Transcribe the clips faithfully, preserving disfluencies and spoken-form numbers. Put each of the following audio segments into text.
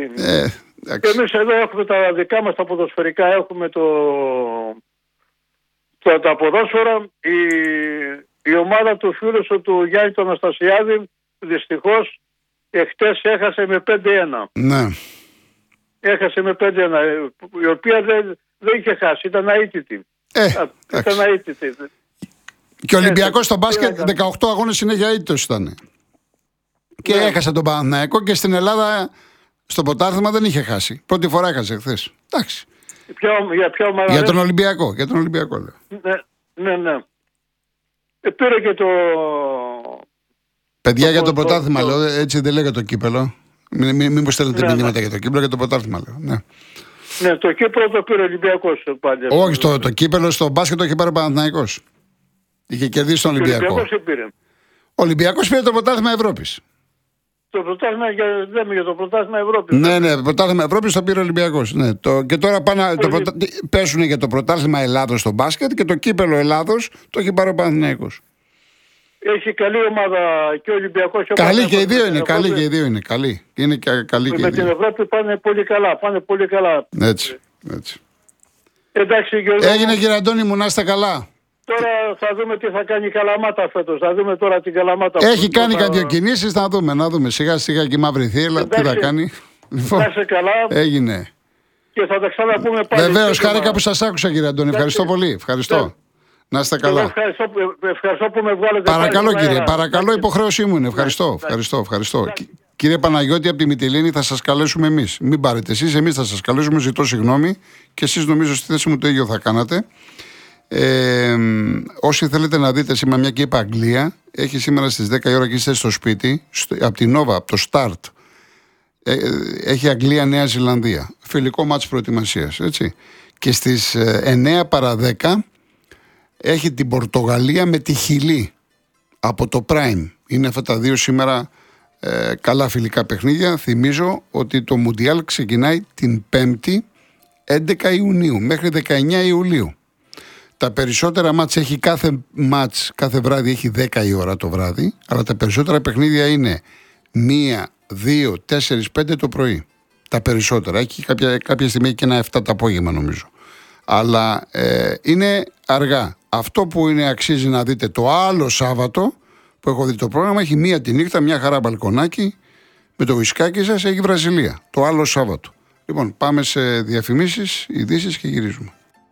ευθύνη. Ε, και εμείς εδώ έχουμε τα δικά μας τα ποδοσφαιρικά, έχουμε το, το, τα ποδόσφαιρα. Η, η ομάδα του φίλου του Γιάννη του Αναστασιάδη δυστυχώς εχτες έχασε με πέντε ένα. Ναι. Έχασε με πέντε ένα, η οποία δεν, δεν είχε χάσει, ήταν αίτητη. Ε, ήταν αίτητη. Και ο Ολυμπιακός στο μπάσκετ δεκαοκτώ αγώνες συνέχεια αίτητος ήταν. Και ναι. έχασε τον Παναθηναϊκό και στην Ελλάδα στο πρωτάθλημα δεν είχε χάσει. Πρώτη φορά έχασε χθες. Εντάξει. Ποιο, για ποιο ομάδα? Για τον Ολυμπιακό. Για τον Ολυμπιακό λέω. Ναι, ναι. ναι. Ε, πήρε και το... Παιδιά το, για το, το πρωτάθλημα το, το... λέω, έτσι δεν λέγεται το κύπελο. Μην μη, μη μου στέλνετε ναι, μηνύματα ναι. για το κύπελο, για το πρωτάθλημα λέω. Ναι. ναι, το κύπελο το πήρε ο Ολυμπιακός πάλι. Όχι, το, το κύπελο στο μπάσκετ το είχε πάρει ο Παναθηναϊκός. Είχε κερδίσει τον Ολυμπιακό. Ο Ολυμπιακός πήρε. Ο Ολυμπιακός πήρε το πρωτάθλημα Ευρώπης. Το πρωτάθλημα για, λέμε για το πρωτάθλημα Ευρώπης. Ναι, ναι, το πρωτάθλημα Ευρώπης το πήρε ο Ολυμπιακός. Ναι, το, και τώρα πάνε, το πρωτα... πέσουν για το πρωτάθλημα Ελλάδος στο μπάσκετ και το κύπελο Ελλάδος το έχει πάρει ο Παναθηναϊκός. Έχει καλή ομάδα και ο Ολυμπιακός. Καλή και οι δύο είναι, καλή και οι δύο είναι. Καλή. Είναι και καλή και με την Ευρώπη πάνε πολύ καλά. Πάνε πολύ καλά. Έτσι, έτσι. Εντάξει, Γιώργο. Έγινε κύριε Αντώνη μου, να είστε καλά. Τώρα θα δούμε τι θα κάνει η Καλαμάτα φέτος. Θα δούμε τώρα την Καλαμάτα. Έχει κάνει θα... κάτι κινήσεις, να δούμε, να δούμε. Σιγά σιγά και η μαύρη θύελα, τι θα κάνει. Λοιπόν, να είσαι καλά. Έγινε. Και θα τα ξαναπούμε πάλι. Βεβαίως, χάρηκα που σας άκουσα κύριε Αντώνη. Ευχαριστώ πολύ. Ευχαριστώ. Ναι. Να είστε καλά. Ευχαριστώ, ευχαριστώ που με βγάλετε. Παρακαλώ κύριε, αέρα. παρακαλώ, υποχρέωσή μου είναι. Ευχαριστώ, ναι. ευχαριστώ, ευχαριστώ. Ναι. Κύριε Παναγιώτη, από τη Μυτιλήνη θα σας καλέσουμε εμείς. Μην πάρετε εσείς, εμείς θα σας καλέσουμε. Ζητώ συγγνώμη και εσείς νομίζω στη θέση μου το ίδιο θα κάνατε. Ε, όσοι θέλετε να δείτε σήμερα, μια και είπα Αγγλία, έχει σήμερα στις δέκα η ώρα και είστε στο σπίτι, στο, από την Nova, από το Start. Ε, έχει Αγγλία-Νέα Ζηλανδία. Φιλικό μάτς προετοιμασίας, έτσι. Και στις ε, εννέα παρά δέκα έχει την Πορτογαλία με τη Χιλή από το Prime. Είναι αυτά τα δύο σήμερα ε, καλά φιλικά παιχνίδια. Θυμίζω ότι το Μουντιάλ ξεκινάει την Πέμπτη έντεκα Ιουνίου μέχρι δεκαεννέα Ιουλίου. Τα περισσότερα μάτς έχει κάθε μάτς, κάθε βράδυ έχει δέκα η ώρα το βράδυ, αλλά τα περισσότερα παιχνίδια είναι μία, δύο, τέσσερις, πέντε το πρωί. Τα περισσότερα. Έχει κάποια, κάποια στιγμή και ένα εφτά το απόγευμα νομίζω. Αλλά ε, είναι αργά. Αυτό που είναι αξίζει να δείτε το άλλο Σάββατο που έχω δει το πρόγραμμα, έχει μία τη νύχτα, μια χαρά μπαλκονάκι με το βυσκάκι σας, έχει Βραζιλία. Το άλλο Σάββατο. Λοιπόν, πάμε σε διαφημίσεις, ειδήσεις και γυρίζουμε.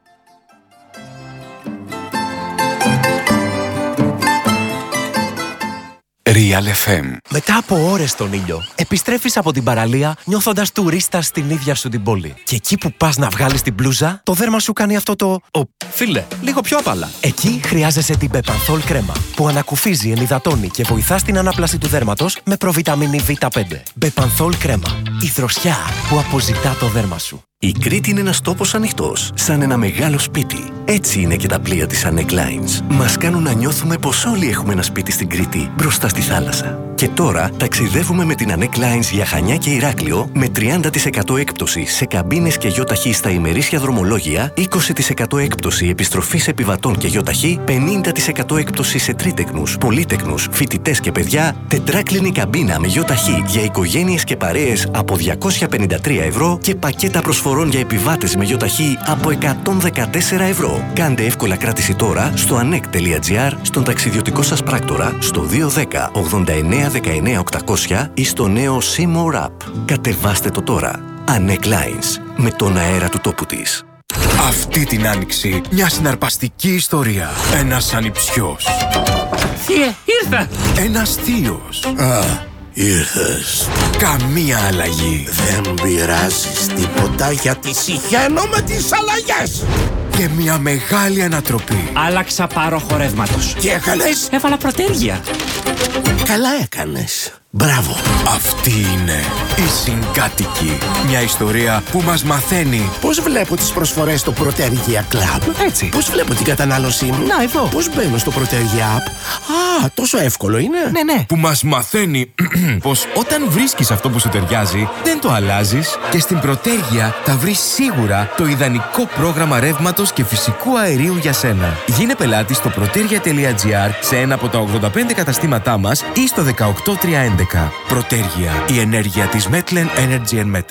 Real εφ εμ. Μετά από ώρες στον ήλιο, επιστρέφεις από την παραλία νιώθοντας τουρίστας στην ίδια σου την πόλη. Και εκεί που πας να βγάλεις την μπλούζα, το δέρμα σου κάνει αυτό το «Ω, φίλε, λίγο πιο απαλά». Εκεί χρειάζεσαι την Bepanthol κρέμα, που ανακουφίζει, ενυδατώνει και βοηθά στην ανάπλαση του δέρματος με προβιταμίνη βι πέντε. Bepanthol κρέμα. Η δροσιά που αποζητά το δέρμα σου. Η Κρήτη είναι ένας τόπος ανοιχτός, σαν ένα μεγάλο σπίτι. Έτσι είναι και τα πλοία της Anek Lines. Μας κάνουν να νιώθουμε πως όλοι έχουμε ένα σπίτι στην Κρήτη, μπροστά στη θάλασσα. Και τώρα ταξιδεύουμε με την Anek Lines για Χανιά και Ηράκλειο με τριάντα τοις εκατό έκπτωση σε καμπίνες και γιοταχή στα ημερήσια δρομολόγια, είκοσι τοις εκατό έκπτωση επιστροφής επιβατών και γιοταχή, πενήντα τοις εκατό έκπτωση σε τρίτεκνους, πολύτεκνους, φοιτητές και παιδιά, τετράκλινη καμπίνα με γιοταχή για οικογένειες και παρέες από διακόσια πενήντα τρία ευρώ και πακέτα προσφορών για επιβάτες με γιοταχή από εκατόν δεκατέσσερα ευρώ. Κάντε εύκολα κράτηση τώρα στο anek τελεία gr, στον ταξιδιωτικό σας πράκτορα, στο δύο ένα μηδέν ογδόντα εννέα δεκαεννέα οκτακόσια ή στο νέο Seymour App. Κατεβάστε το τώρα. Anek Lines, με τον αέρα του τόπου της. Αυτή την άνοιξη, μια συναρπαστική ιστορία. Ένας ανιψιός. Θείε, ήρθα! Ένας θείος. Α, ήρθες. Καμία αλλαγή. Δεν πειράζεις τίποτα γιατί συχαίνω με τις αλλαγές. Και μια μεγάλη ανατροπή. Άλλαξα πάροχο ρεύματος. Τι έκανες? Έβαλα προτέρια. Καλά έκανες. Μπράβο. Αυτή είναι η Συγκάτοικη. Μια ιστορία που μας μαθαίνει πώς βλέπω τις προσφορές στο Protergia Club. Έτσι. Πώς βλέπω την κατανάλωσή μου. Να, εδώ. Πώς μπαίνω στο Protergia App. Α, τόσο εύκολο είναι. Ναι, ναι. Που μας μαθαίνει πως όταν βρίσκεις αυτό που σου ταιριάζει, δεν το αλλάζεις και στην Protergia θα βρεις σίγουρα το ιδανικό πρόγραμμα ρεύματος και φυσικού αερίου για σένα. Γίνε πελάτη στο protergia τελεία gr σε ένα από τα ογδόντα πέντε καταστήματά μας ή στο δεκαοκτώ τριακόσια έντεκα. Protergia, η ενέργεια της Metlen Energy and Metals.